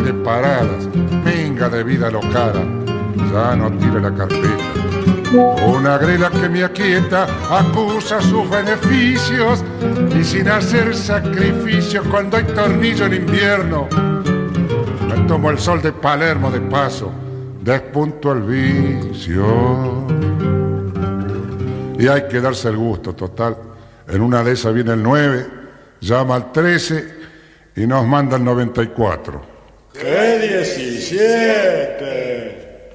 baile paradas, minga de vida locada, ya no tire la carpeta. Una grela que me aquieta acusa sus beneficios y sin hacer sacrificios cuando hay tornillo en invierno. Me tomo el sol de Palermo de paso, despunto el vicio. Y hay que darse el gusto, total. En una de esas viene el 9, llama al 13 y nos manda el 94. ¡Qué 17!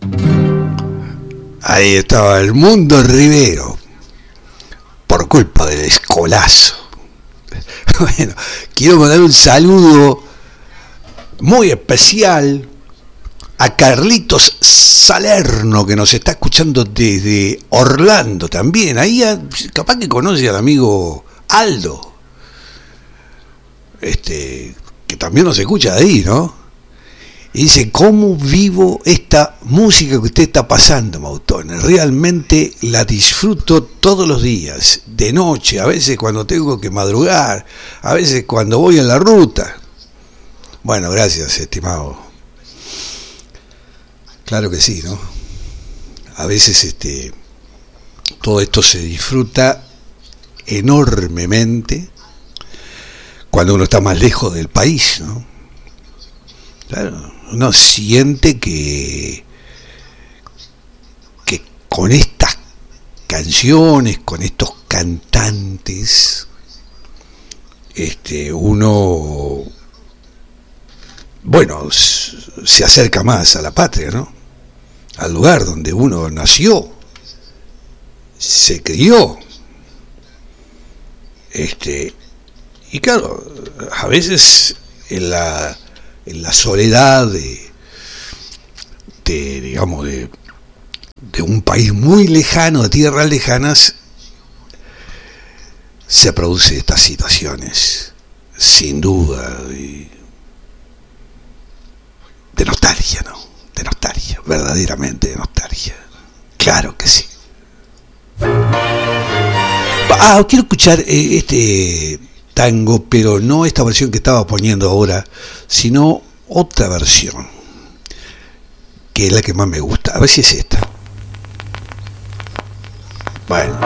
Ahí estaba el Mundo Rivero, por culpa del escolazo. Bueno, quiero mandar un saludo muy especial a Carlitos Salerno, que nos está escuchando desde Orlando también. Ahí capaz que conoce al amigo Aldo, que también nos escucha de ahí, ¿no? Y dice: ¿cómo vivo esta música que usted está pasando, Mautone? Realmente la disfruto todos los días, de noche, a veces cuando tengo que madrugar, a veces cuando voy en la ruta. Bueno, gracias, estimado. Claro que sí, ¿no? A veces todo esto se disfruta enormemente cuando uno está más lejos del país, ¿no? Claro, uno siente que con estas canciones, con estos cantantes, uno, bueno, se acerca más a la patria, ¿no? Al lugar donde uno nació, se crió, y claro, a veces en la soledad digamos, de un país muy lejano, de tierras lejanas, se producen estas situaciones, sin duda, de nostalgia, ¿no? De nostalgia, verdaderamente de nostalgia. Claro que sí. Quiero escuchar este tango, pero no esta versión que estaba poniendo ahora, sino otra versión, que es la que más me gusta. A ver si es esta. Bueno,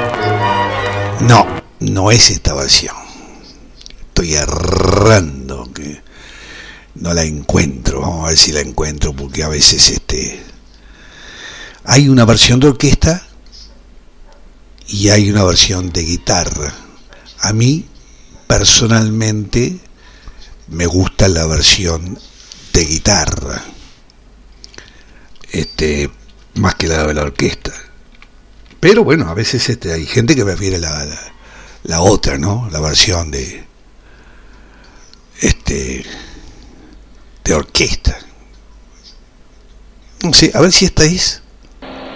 no es esta versión. Estoy errando, que no la encuentro. Vamos a ver si la encuentro, porque a veces hay una versión de orquesta y hay una versión de guitarra. A mí personalmente me gusta la versión de guitarra, más que la de la orquesta. Pero bueno, a veces hay gente que prefiere la otra, ¿no? La versión de orquesta. No sé, a ver si esta es.